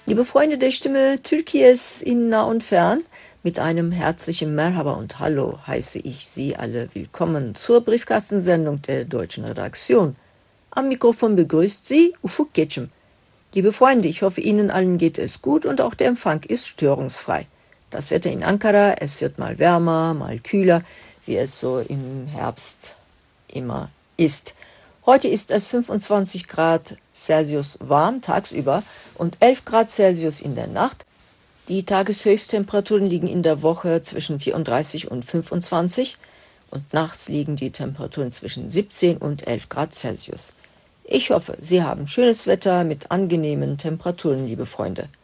Liebe Freunde der Stimme Türkies in nah und fern, mit einem herzlichen Merhaba und Hallo heiße ich Sie alle willkommen zur Briefkastensendung der deutschen Redaktion. Am Mikrofon begrüßt Sie Ufuk Geçim. Liebe Freunde, ich hoffe, Ihnen allen geht es gut und auch der Empfang ist störungsfrei. Das Wetter in Ankara, es wird mal wärmer, mal kühler, wie es so im Herbst immer ist. Heute ist es 25 Grad Celsius warm tagsüber und 11 Grad Celsius in der Nacht. Die Tageshöchsttemperaturen liegen in der Woche zwischen 34 und 25 und nachts liegen die Temperaturen zwischen 17 und 11 Grad Celsius. Ich hoffe, Sie haben schönes Wetter mit angenehmen Temperaturen, liebe Freunde.